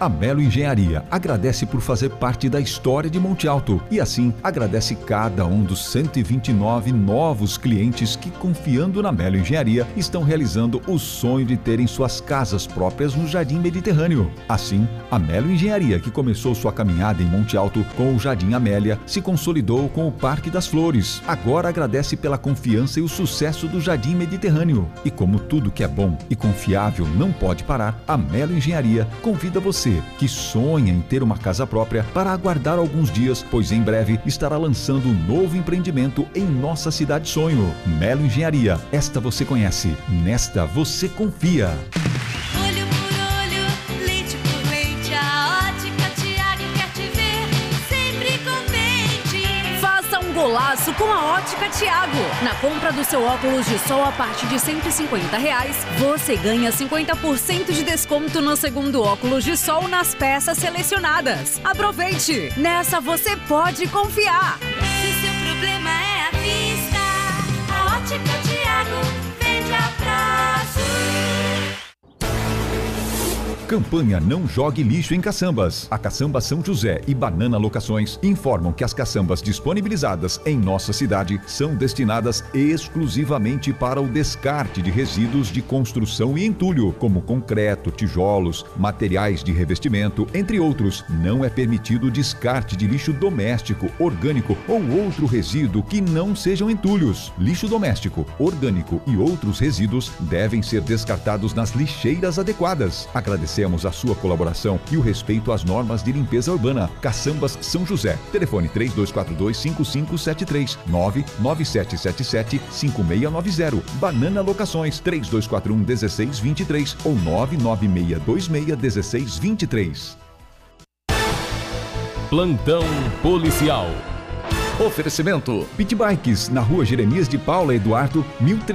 A Melo Engenharia agradece por fazer parte da história de Monte Alto e assim agradece cada um dos 129 novos clientes que, confiando na Melo Engenharia, estão realizando o sonho de terem suas casas próprias no Jardim Mediterrâneo. Assim, a Melo Engenharia, que começou sua caminhada em Monte Alto com o Jardim Amélia, se consolidou com o Parque das Flores. Agora agradece pela confiança e o sucesso do Jardim Mediterrâneo. E como tudo que é bom e confiável não pode parar, a Melo Engenharia convida você que sonha em ter uma casa própria para aguardar alguns dias, pois em breve estará lançando um novo empreendimento em nossa cidade sonho. Melo Engenharia, esta você conhece, nesta você confia. Olho por olho, leite por leite, a Ótica Tiago quer te ver sempre contente. Faça um golaço com a Ótica Tiago. Na compra do seu óculos de sol a partir de R$ 150, você ganha 50% de desconto no segundo óculos de sol nas peças selecionadas. Aproveite! Nessa você pode confiar. Se seu problema é a vista, a Ótica Tiago vende a prazo. Campanha Não Jogue Lixo em Caçambas. A Caçamba São José e Banana Locações informam que as caçambas disponibilizadas em nossa cidade são destinadas exclusivamente para o descarte de resíduos de construção e entulho, como concreto, tijolos, materiais de revestimento, entre outros. Não é permitido o descarte de lixo doméstico, orgânico ou outro resíduo que não sejam entulhos. Lixo doméstico, orgânico e outros resíduos devem ser descartados nas lixeiras adequadas. Agradecemos a sua colaboração e o respeito às normas de limpeza urbana. Caçambas São José. Telefone 3242-5573, 99777-5690. Banana Locações 3241-1623 ou 99626-1623. Plantão policial. Oferecimento Pit Bikes, na rua Jeremias de Paula Eduardo,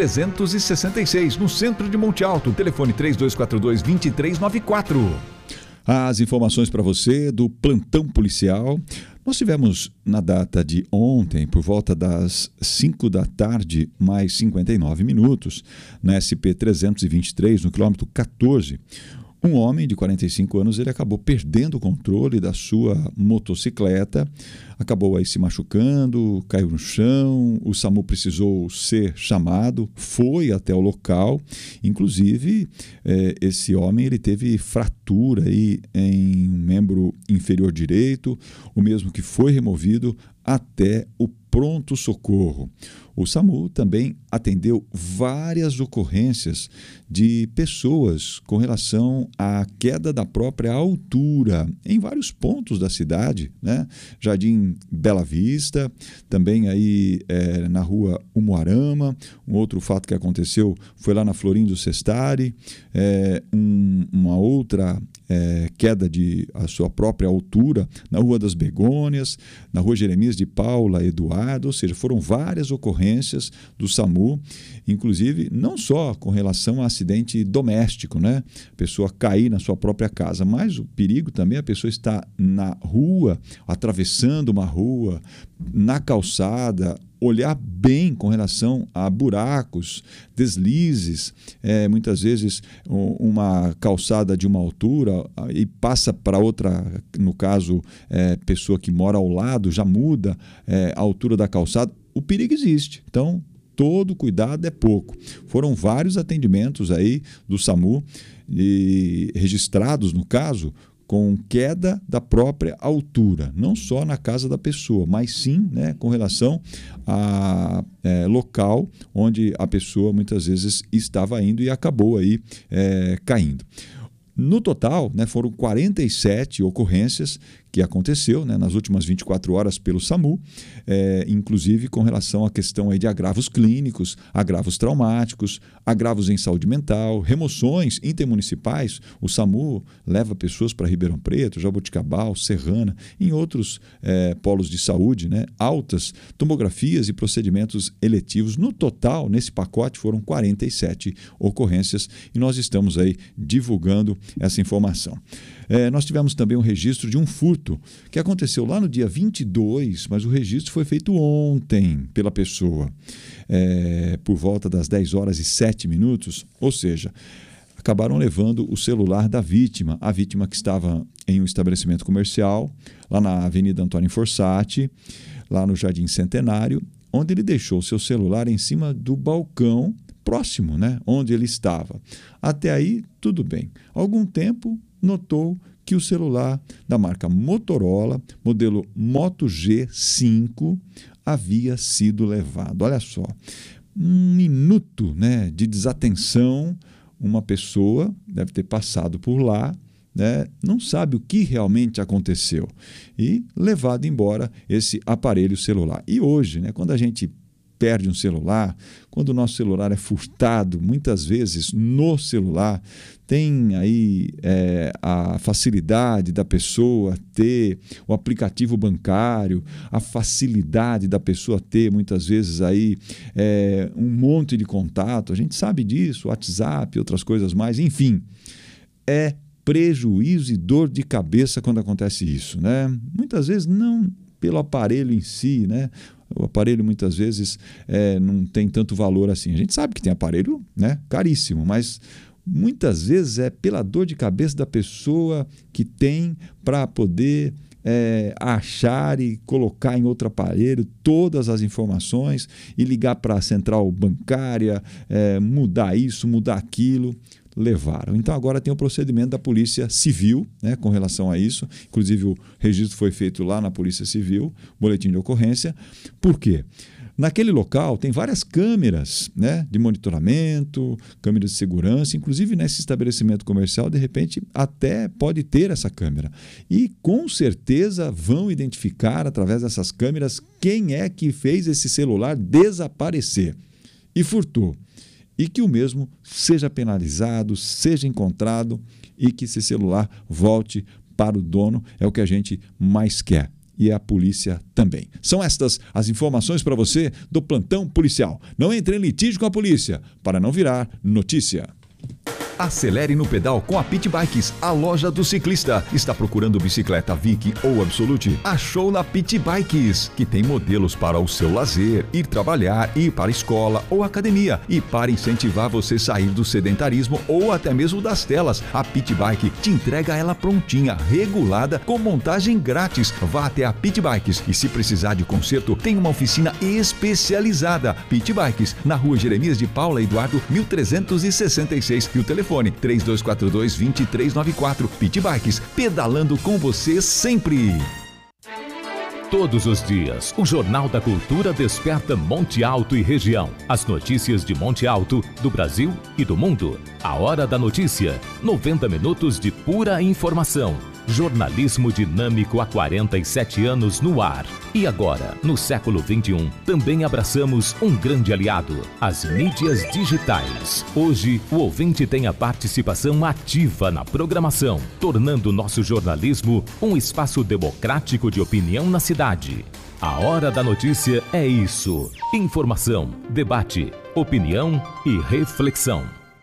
1366, no centro de Monte Alto. Telefone 3242-2394. As informações para você do plantão policial. Nós tivemos na data de ontem, por volta das 5 da tarde, mais 59 minutos, na SP-323, no quilômetro 14, um homem de 45 anos, ele acabou perdendo o controle da sua motocicleta, acabou aí se machucando, caiu no chão, o SAMU precisou ser chamado, foi até o local, inclusive esse homem ele teve fratura aí em um membro inferior direito, o mesmo que foi removido até o pronto-socorro. O SAMU também atendeu várias ocorrências de pessoas com relação à queda da própria altura em vários pontos da cidade, né? Jardim Bela Vista, também aí na rua Umuarama. Um outro fato que aconteceu foi lá na Florindo Sestari, uma outra queda de a sua própria altura na Rua das Begônias, na Rua Jeremias de Paula Eduardo, ou seja, foram várias ocorrências do SAMU, inclusive não só com relação a acidente doméstico, né? A pessoa cair na sua própria casa, mas o perigo também é a pessoa estar na rua, atravessando uma rua, na calçada, olhar bem com relação a buracos, deslizes, muitas vezes uma calçada de uma altura e passa para outra, no caso, pessoa que mora ao lado, já muda a altura da calçada, o perigo existe. Então, todo cuidado é pouco. Foram vários atendimentos aí do SAMU registrados, no caso, com queda da própria altura, não só na casa da pessoa, mas sim, né, com relação a local onde a pessoa muitas vezes estava indo e acabou aí caindo. No total, né, foram 47 ocorrências que aconteceu, né, nas últimas 24 horas pelo SAMU, inclusive com relação à questão aí de agravos clínicos, agravos traumáticos, agravos em saúde mental, remoções intermunicipais. O SAMU leva pessoas para Ribeirão Preto, Jaboticabal, Serrana, em outros polos de saúde, né, altas tomografias e procedimentos eletivos. No total, nesse pacote, foram 47 ocorrências e nós estamos aí divulgando essa informação. Nós tivemos também um registro de um furto que aconteceu lá no dia 22, mas o registro foi feito ontem pela pessoa, por volta das 10 horas e 7 minutos, ou seja, acabaram levando o celular da vítima, a vítima que estava em um estabelecimento comercial, lá na Avenida Antônio Fossati, lá no Jardim Centenário, onde ele deixou seu celular em cima do balcão próximo, né, onde ele estava. Até aí, tudo bem. Algum tempo, notou que o celular da marca Motorola, modelo Moto G5, havia sido levado. Olha só, 1 minuto, né, de desatenção, uma pessoa deve ter passado por lá, né, não sabe o que realmente aconteceu e levado embora esse aparelho celular. E hoje, né, quando a gente perde um celular, quando o nosso celular é furtado, muitas vezes no celular, tem aí a facilidade da pessoa ter o aplicativo bancário, a facilidade da pessoa ter, muitas vezes, aí um monte de contato, a gente sabe disso, WhatsApp, outras coisas mais, enfim, é prejuízo e dor de cabeça quando acontece isso, né? Muitas vezes não pelo aparelho em si, né? O aparelho muitas vezes não tem tanto valor assim. A gente sabe que tem aparelho, né, caríssimo, mas muitas vezes é pela dor de cabeça da pessoa que tem para poder achar e colocar em outro aparelho todas as informações e ligar para a central bancária, mudar isso, mudar aquilo. Levaram. Então agora tem o procedimento da Polícia Civil, né, com relação a isso. Inclusive o registro foi feito lá na Polícia Civil, boletim de ocorrência. Por quê? Naquele local tem várias câmeras, né, de monitoramento, câmeras de segurança, inclusive nesse estabelecimento comercial, de repente, até pode ter essa câmera. E com certeza vão identificar, através dessas câmeras, quem é que fez esse celular desaparecer e furtou. E que o mesmo seja penalizado, seja encontrado e que esse celular volte para o dono, é o que a gente mais quer. E a polícia também. São estas as informações para você do Plantão Policial. Não entre em litígio com a polícia, para não virar notícia. Acelere no pedal com a Pit Bikes, a loja do ciclista. Está procurando bicicleta Vic ou Absolute? Achou na Pit Bikes, que tem modelos para o seu lazer, ir trabalhar, ir para a escola ou academia. E para incentivar você a sair do sedentarismo ou até mesmo das telas, a Pit Bike te entrega ela prontinha, regulada, com montagem grátis. Vá até a Pit Bikes e se precisar de conserto, tem uma oficina especializada. Pit Bikes, na rua Jeremias de Paula Eduardo, 1366. E o telefone 3242-2394. Pit Bikes, pedalando com você sempre. Todos os dias, o Jornal da Cultura desperta Monte Alto e região. As notícias de Monte Alto, do Brasil e do mundo. A Hora da Notícia. 90 minutos de pura informação. Jornalismo dinâmico há 47 anos no ar. E agora, no século XXI, também abraçamos um grande aliado, as mídias digitais. Hoje, o ouvinte tem a participação ativa na programação, tornando nosso jornalismo um espaço democrático de opinião na cidade. A Hora da Notícia é isso. Informação, debate, opinião e reflexão.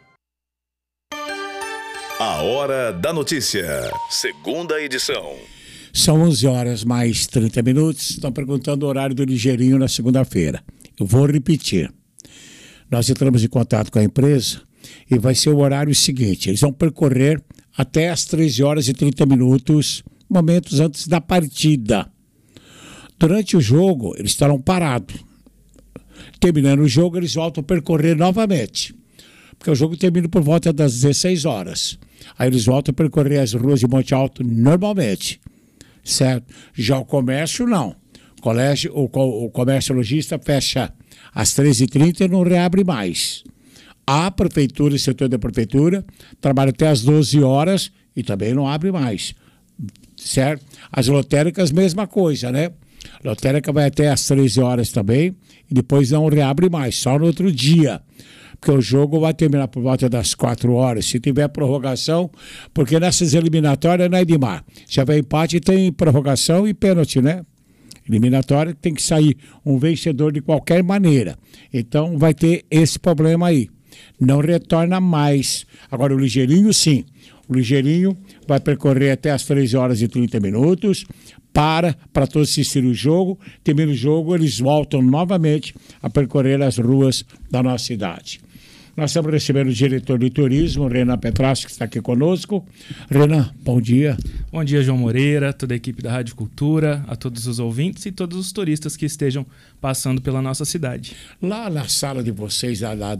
A Hora da Notícia, segunda edição. São 11 horas mais 30 minutos. Estão perguntando o horário do Ligeirinho na segunda-feira. Eu vou repetir. Nós entramos em contato com a empresa e vai ser o horário seguinte. Eles vão percorrer até as 13 horas e 30 minutos, momentos antes da partida. Durante o jogo, eles estarão parados. Terminando o jogo, eles voltam a percorrer novamente. Porque o jogo termina por volta das 16 horas. Aí eles voltam a percorrer as ruas de Monte Alto normalmente, certo? Já o comércio, não. O comércio lojista fecha às 13h30 e não reabre mais. A prefeitura e setor da prefeitura trabalha até às 12 horas e também não abre mais, certo? As lotéricas, mesma coisa, né? A lotérica vai até às 13 horas também e depois não reabre mais, só no outro dia. Porque o jogo vai terminar por volta das 4 horas, se tiver prorrogação, porque nessas eliminatórias não é demais. Se houver empate, tem prorrogação e pênalti, né? Eliminatória tem que sair um vencedor de qualquer maneira. Então vai ter esse problema aí. Não retorna mais. Agora o Ligeirinho, sim. O Ligeirinho vai percorrer até as 13 horas e 30 minutos, para todos assistirem o jogo. Termina o jogo, eles voltam novamente a percorrer as ruas da nossa cidade. Nós estamos recebendo o diretor de turismo, Renan Petraschi, que está aqui conosco. Renan, bom dia. Bom dia, João Moreira, toda a equipe da Rádio Cultura, a todos os ouvintes e todos os turistas que estejam passando pela nossa cidade. Lá na sala de vocês,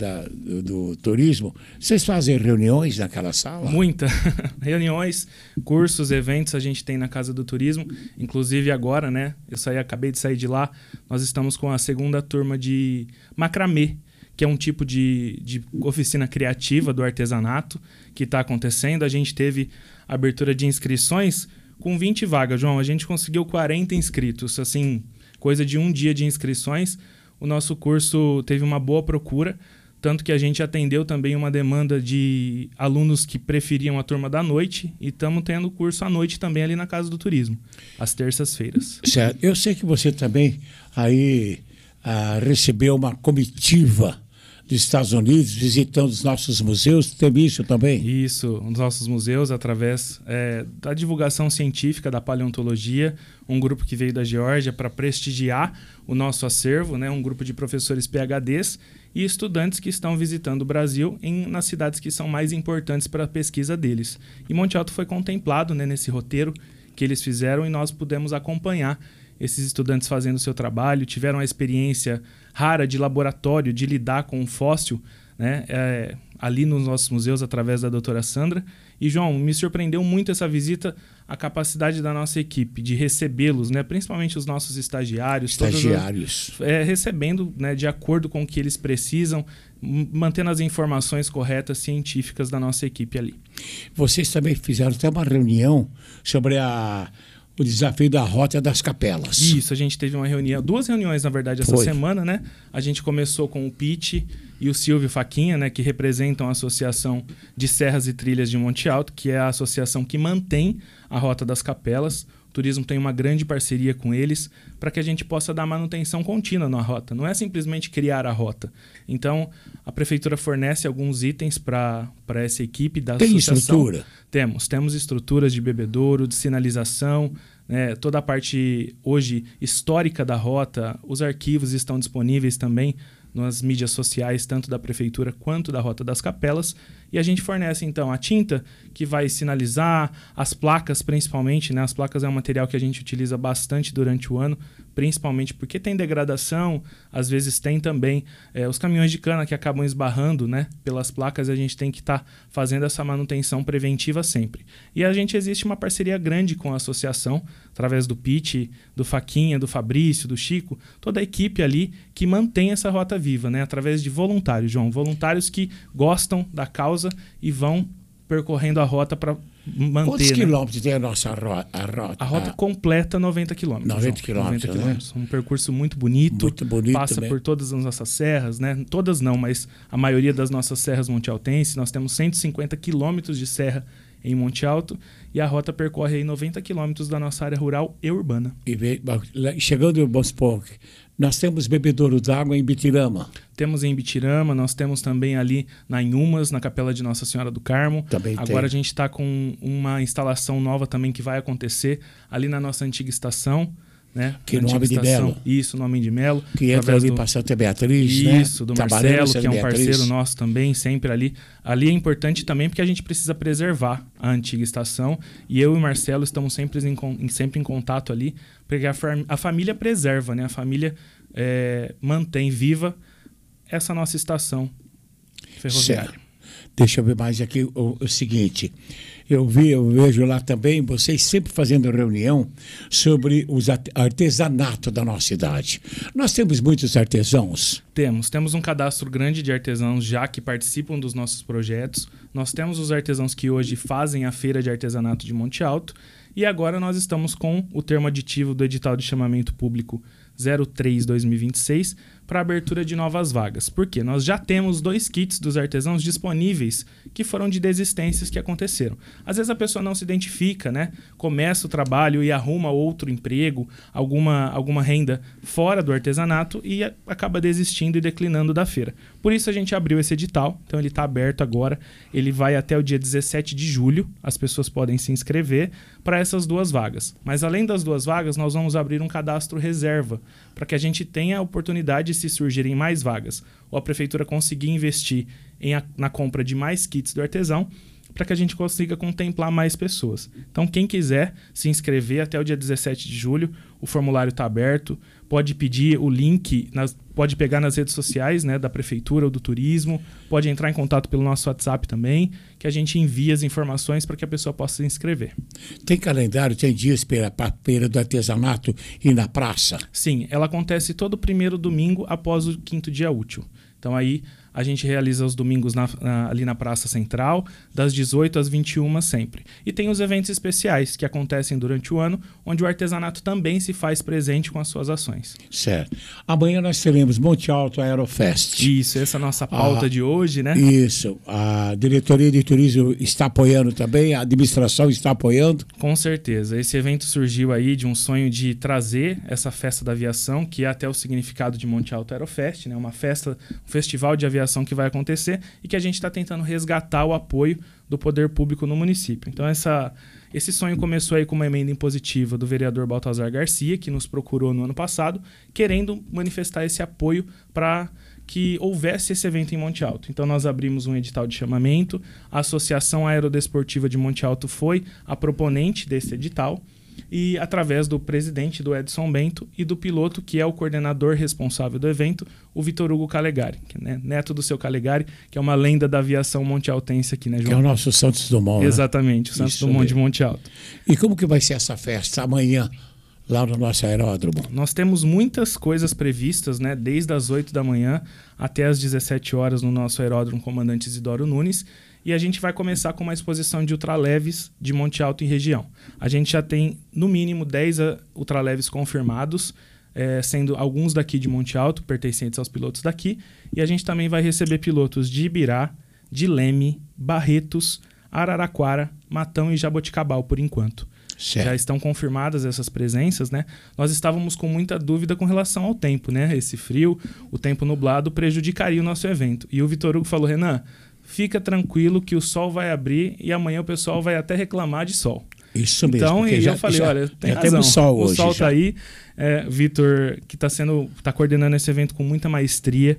do turismo, vocês fazem reuniões naquela sala? Muita. Reuniões, cursos, eventos a gente tem na Casa do Turismo. Inclusive agora, né? Acabei de sair de lá. Nós estamos com a segunda turma de macramê, que é um tipo de oficina criativa do artesanato que está acontecendo. A gente teve abertura de inscrições com 20 vagas, João. A gente conseguiu 40 inscritos, assim, coisa de um dia de inscrições. O nosso curso teve uma boa procura, tanto que a gente atendeu também uma demanda de alunos que preferiam a turma da noite e estamos tendo curso à noite também ali na Casa do Turismo, às terças-feiras. Certo. Eu sei que você também aí recebeu uma comitiva dos Estados Unidos, visitando os nossos museus. Teve isso também? Isso, os nossos museus, através da divulgação científica da paleontologia, um grupo que veio da Geórgia para prestigiar o nosso acervo, né? Um grupo de professores PhDs e estudantes que estão visitando o Brasil nas cidades que são mais importantes para a pesquisa deles. E Monte Alto foi contemplado, né, nesse roteiro que eles fizeram e nós pudemos acompanhar esses estudantes fazendo o seu trabalho, tiveram a experiência rara de laboratório, de lidar com um fóssil, né, ali nos nossos museus, através da doutora Sandra. E, João, me surpreendeu muito essa visita, a capacidade da nossa equipe de recebê-los, né, principalmente os nossos estagiários. Recebendo, né, de acordo com o que eles precisam, mantendo as informações corretas, científicas da nossa equipe ali. Vocês também fizeram até uma reunião sobre o desafio da Rota das Capelas. Isso, a gente teve duas reuniões, na verdade, essa semana, né? A gente começou com o Pete e o Silvio Faquinha, né, que representam a Associação de Serras e Trilhas de Monte Alto, que é a associação que mantém a Rota das Capelas. O turismo tem uma grande parceria com eles para que a gente possa dar manutenção contínua na rota. Não é simplesmente criar a rota. Então, a prefeitura fornece alguns itens para essa equipe da associação. Tem estrutura? Temos estruturas de bebedouro, de sinalização, né, toda a parte hoje histórica da rota. Os arquivos estão disponíveis também nas mídias sociais, tanto da prefeitura quanto da Rota das Capelas. E a gente fornece, então, a tinta que vai sinalizar, as placas principalmente, né? As placas é um material que a gente utiliza bastante durante o ano, principalmente porque tem degradação, às vezes tem também os caminhões de cana que acabam esbarrando, né, pelas placas. A gente tem que estar fazendo essa manutenção preventiva sempre. E existe uma parceria grande com a associação, através do Pete, do Faquinha, do Fabrício, do Chico, toda a equipe ali que mantém essa rota viva, né, através de voluntários, João. Voluntários que gostam da causa e vão percorrendo a rota para manter. Quantos quilômetros tem a nossa rota? A rota completa 90 quilômetros. 90 quilômetros, né? Um percurso muito bonito. Muito bonito. Passa por todas as nossas serras, né? Todas não, mas a maioria das nossas serras montealtenses. Nós temos 150 quilômetros de serra em Monte Alto e a rota percorre aí 90 quilômetros da nossa área rural e urbana. E chegando em Bospoc, nós temos bebedouro d'água em Bitirama. Temos em Bitirama, nós temos também ali na Inhumas, na Capela de Nossa Senhora do Carmo. Também Agora a gente está com uma instalação nova também que vai acontecer ali na nossa antiga estação, né? Que no Homem de Melo. Isso, no Homem de Melo. Que entra ali para Santa Beatriz, né? Isso, do Marcelo, que é um parceiro nosso também, sempre ali. Ali é importante também porque a gente precisa preservar a antiga estação. E eu e o Marcelo estamos sempre em contato ali, porque a família preserva, né? A família mantém viva essa nossa estação ferroviária. Certo. Deixa eu ver mais aqui o seguinte. Eu vejo lá também vocês sempre fazendo reunião sobre os artesanato da nossa cidade. Nós temos muitos artesãos? Temos um cadastro grande de artesãos já que participam dos nossos projetos. Nós temos os artesãos que hoje fazem a Feira de Artesanato de Monte Alto. E agora nós estamos com o termo aditivo do edital de chamamento público 03/2026 para abertura de novas vagas. Por quê? Nós já temos 2 kits dos artesãos disponíveis que foram de desistências que aconteceram. Às vezes a pessoa não se identifica, né? Começa o trabalho e arruma outro emprego, alguma renda fora do artesanato e acaba desistindo e declinando da feira. Por isso a gente abriu esse edital, então ele está aberto agora, ele vai até o dia 17 de julho, as pessoas podem se inscrever para essas 2 vagas. Mas além das 2 vagas, nós vamos abrir um cadastro reserva, para que a gente tenha a oportunidade, se surgirem mais vagas ou a prefeitura conseguir investir na compra de mais kits do artesão, para que a gente consiga contemplar mais pessoas. Então, quem quiser se inscrever até o dia 17 de julho, o formulário está aberto, pode pedir o link, pode pegar nas redes sociais, né, da prefeitura ou do turismo, pode entrar em contato pelo nosso WhatsApp também, que a gente envia as informações para que a pessoa possa se inscrever. Tem calendário, tem dias para a feira do artesanato e na praça? Sim, ela acontece todo primeiro domingo após o 5º dia útil. Então aí a gente realiza os domingos ali na Praça Central, das 18 às 21 sempre. E tem os eventos especiais que acontecem durante o ano, onde o artesanato também se faz presente com as suas ações. Certo. Amanhã nós teremos Monte Alto Aerofest. Isso, essa é a nossa pauta de hoje, né? Isso. A diretoria de turismo está apoiando também, a administração está apoiando? Com certeza. Esse evento surgiu aí de um sonho de trazer essa festa da aviação, que é até o significado de Monte Alto Aerofest, né? Uma festa, um festival de aviação que vai acontecer e que a gente está tentando resgatar o apoio do poder público no município. Então, esse sonho começou aí com uma emenda impositiva do vereador Baltazar Garcia, que nos procurou no ano passado, querendo manifestar esse apoio para que houvesse esse evento em Monte Alto. Então, nós abrimos um edital de chamamento, a Associação Aerodesportiva de Monte Alto foi a proponente desse edital, e através do presidente, do Edson Bento, e do piloto, que é o coordenador responsável do evento, o Vitor Hugo Calegari, que, né, neto do seu Calegari, que é uma lenda da aviação montealtense aqui, né, João? Que é o nosso Santos Dumont. Exatamente, o Santos Dumont de Monte Alto. E como que vai ser essa festa amanhã, lá no nosso aeródromo? Nós temos muitas coisas previstas, né, desde as 8 da manhã até as 17 horas no nosso aeródromo Comandante Isidoro Nunes. E a gente vai começar com uma exposição de ultraleves de Monte Alto e região. A gente já tem, no mínimo, 10 ultraleves confirmados, sendo alguns daqui de Monte Alto, pertencentes aos pilotos daqui. E a gente também vai receber pilotos de Ibirá, de Leme, Barretos, Araraquara, Matão e Jaboticabal, por enquanto. Certo. Já estão confirmadas essas presenças, né? Nós estávamos com muita dúvida com relação ao tempo, né? Esse frio, o tempo nublado prejudicaria o nosso evento. E o Vitor Hugo falou, Renan, fica tranquilo que o sol vai abrir e amanhã o pessoal vai até reclamar de sol. Isso mesmo. Então, e eu falei, olha, tem razão. Temos sol hoje. O sol está aí. Vitor, que está coordenando esse evento com muita maestria.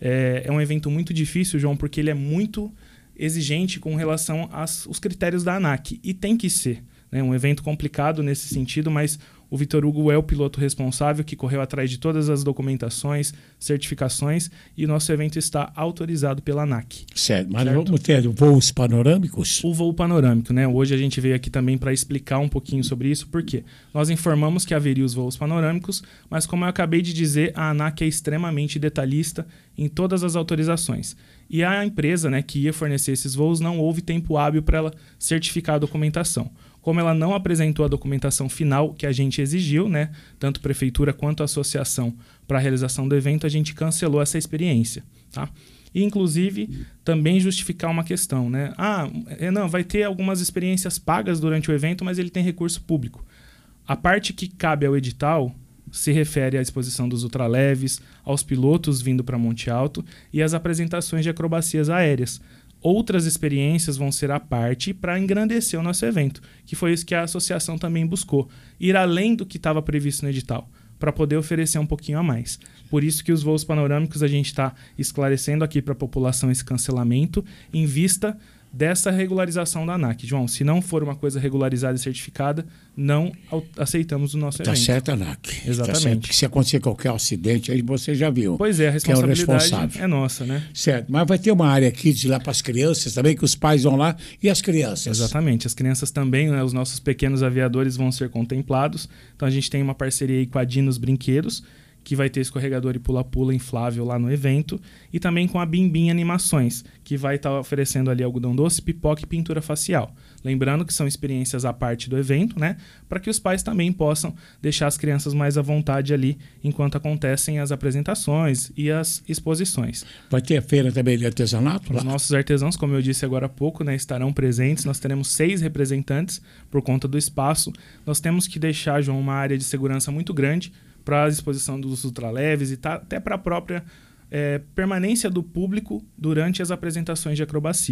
É um evento muito difícil, João, porque ele é muito exigente com relação aos critérios da ANAC. E tem que ser. É um evento complicado nesse sentido, mas o Vitor Hugo é o piloto responsável que correu atrás de todas as documentações, certificações, e o nosso evento está autorizado pela ANAC. Certo, mas vamos ter voos panorâmicos? O voo panorâmico, né? Hoje a gente veio aqui também para explicar um pouquinho sobre isso, porque nós informamos que haveria os voos panorâmicos, mas como eu acabei de dizer, a ANAC é extremamente detalhista em todas as autorizações. E a empresa, né, que ia fornecer esses voos não houve tempo hábil para ela certificar a documentação. Como ela não apresentou a documentação final que a gente exigiu, né, tanto a prefeitura quanto a associação, para a realização do evento, a gente cancelou essa experiência. Tá? E, inclusive, também justificar uma questão. Né? Renan, vai ter algumas experiências pagas durante o evento, mas ele tem recurso público. A parte que cabe ao edital se refere à exposição dos ultraleves, aos pilotos vindo para Monte Alto e às apresentações de acrobacias aéreas. Outras experiências vão ser à parte para engrandecer o nosso evento, que foi isso que a associação também buscou, ir além do que estava previsto no edital, para poder oferecer um pouquinho a mais. Por isso que os voos panorâmicos a gente está esclarecendo aqui para a população esse cancelamento em vista dessa regularização da ANAC. João, se não for uma coisa regularizada e certificada, não aceitamos o nosso evento. Tá certo, ANAC. Exatamente. Tá certo, porque se acontecer qualquer acidente, aí você já viu. Pois é, a responsabilidade é nossa, né? Certo, mas vai ter uma área aqui de lá para as crianças também, que os pais vão lá, e as crianças? Exatamente, as crianças também, né, os nossos pequenos aviadores vão ser contemplados. Então a gente tem uma parceria aí com a Dinos Brinquedos, que vai ter escorregador e pula-pula inflável lá no evento, e também com a Bimbim Animações, que vai estar oferecendo ali algodão doce, pipoca e pintura facial. Lembrando que são experiências à parte do evento, né? Para que os pais também possam deixar as crianças mais à vontade ali enquanto acontecem as apresentações e as exposições. Vai ter a feira também de artesanato lá? Os nossos artesãos, como eu disse agora há pouco, né, estarão presentes. Nós teremos 6 representantes por conta do espaço. Nós temos que deixar, João, uma área de segurança muito grande para a exposição dos ultraleves e até para a própria permanência do público durante as apresentações de acrobacia.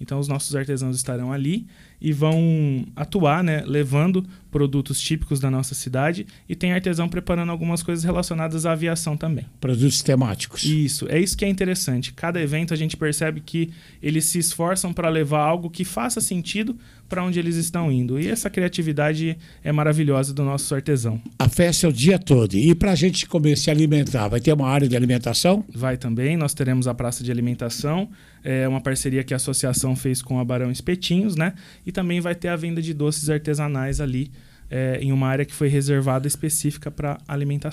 Então, os nossos artesãos estarão ali e vão atuar, né, levando produtos típicos da nossa cidade, e tem artesão preparando algumas coisas relacionadas à aviação também. Produtos temáticos. Isso, é isso que é interessante. Cada evento a gente percebe que eles se esforçam para levar algo que faça sentido para onde eles estão indo. E essa criatividade é maravilhosa do nosso artesão. A festa é o dia todo. E para a gente comer, se alimentar, vai ter uma área de alimentação? Vai também, nós teremos a praça de alimentação, é uma parceria que a associação fez com a Barão Espetinhos, né? E também vai ter a venda de doces artesanais ali, em uma área que foi reservada específica para alimentação.